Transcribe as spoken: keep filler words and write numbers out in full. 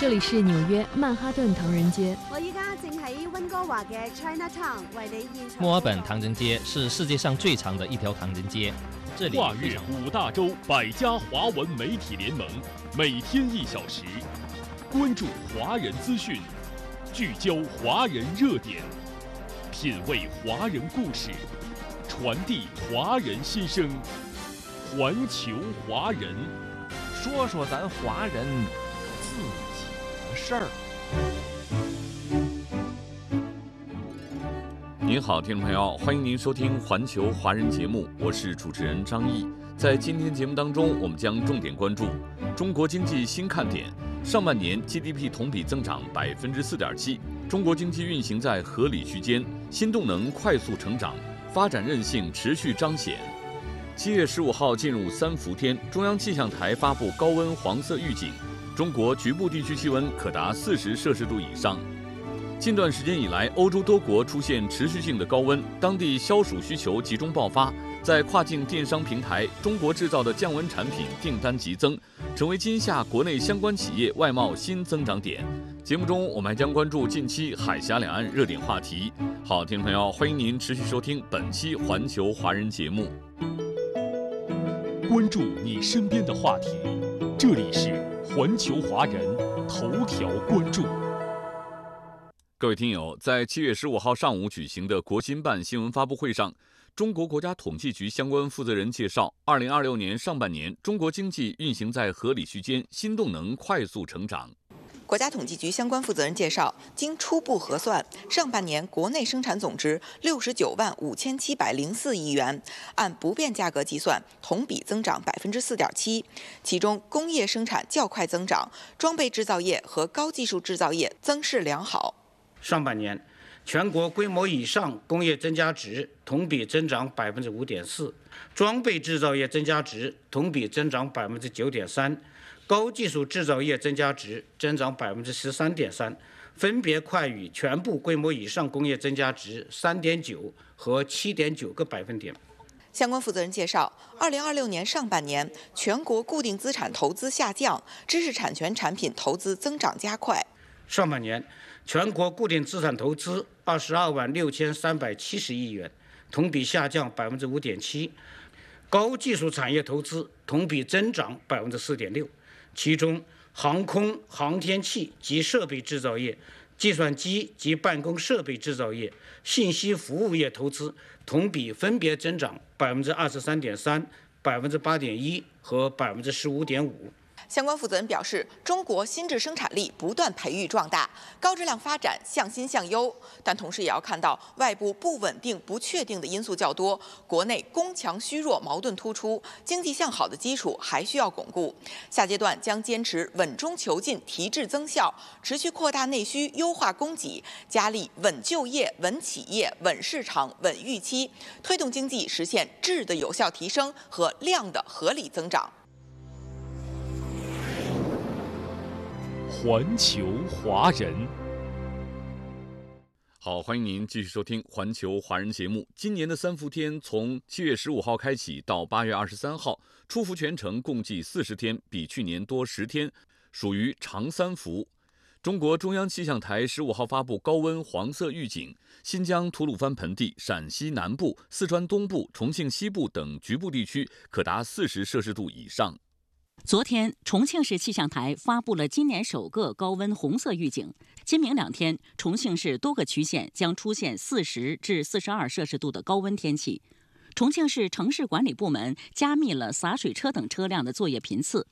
这里是纽约曼哈顿唐人街。 我依家正喺温哥華嘅 Chinatown 為你現場。 墨爾本唐人街是世界上最长的一条唐人街，这里跨越五大洲百家华文媒体联盟，每天一小时，关注华人资讯，聚焦华人热点，品味华人故事，传递华人心声，环球华人， 说说咱华人自己的事儿。 您好，听众朋友，欢迎您收听环球华人节目，我是主持人张毅。在今天节目当中，我们将重点关注中国经济新看点。上半年 G D P 同比增长百分之四点七，中国经济运行在合理区间，新动能快速成长，发展韧性持续彰显。七月十五号进入三伏天，中央气象台发布高温黄色预警，中国局部地区气温可达四十摄氏度以上。近段时间以来，欧洲多国出现持续性的高温，当地消暑需求集中爆发。在跨境电商平台，中国制造的降温产品订单急增，成为今夏国内相关企业外贸新增长点。节目中，我们还将关注近期海峡两岸热点话题。好，听众朋友，欢迎您持续收听本期环球华人节目。 关注你身边的话题，这里是环球华人头条关注。 各位听友，在七月十五号上午举行的国新办新闻发布会上，中国国家统计局相关负责人介绍，二零二六年上半年，中国经济运行在合理区间，新动能快速成长。 国家统计局相关负责人介绍，经初步核算，上半年国内生产总值六十九万五千七百零四亿元，按不变价格计算，同比增长百分之四点七。其中，工业生产较快增长，装备制造业和高技术制造业增势良好。 上半年，全国规模以上工业增加值同比增长百分之五点四，装备制造业增加值同比增长百分之九点三。高技术制造业增加值增长百分之十三点三，分别快于全部规模以上工业增加值三点九和七点九个百分点。 相关负责人介绍，二零二六年上半年，全国固定资产投资下降，知识产权产品投资增长加快。 上半年，全国固定资产投资二十二万六千三百七十亿元，同比下降百分之五点七。高技术产业投资同比增长百分之四点六。其中，航空、航天器及设备制造业、计算机及办公设备制造业、信息服务业投资同比分别增长百分之二十三点三、百分之八点一和百分之十五点五。 相关负责人表示，中国新质生产力不断培育壮大，高质量发展向新向优，但同时也要看到外部不稳定、不确定的因素较多，国内攻强虚弱矛盾突出，经济向好的基础还需要巩固。下阶段将坚持稳中求进、提质增效，持续扩大内需、优化供给，加力稳就业、稳企业、稳市场、稳预期，推动经济实现质的有效提升和量的合理增长。 环球华人， 好，欢迎您继续收听环球华人节目。今年的三伏天从七月十五号开启到八月二十三号，出伏全程共计四十天，比去年多十天，属于长三伏。中国中央气象台十五号发布高温黄色预警，新疆吐鲁番盆地、陕西南部、四川东部、重庆西部等局部地区可达四十摄氏度以上。 昨天，重庆市气象台发布了今年首个高温红色预警。今明两天，重庆市多个区县将出现四十至四十二摄氏度的高温天气。重庆市城市管理部门加密了洒水车等车辆的作业频次，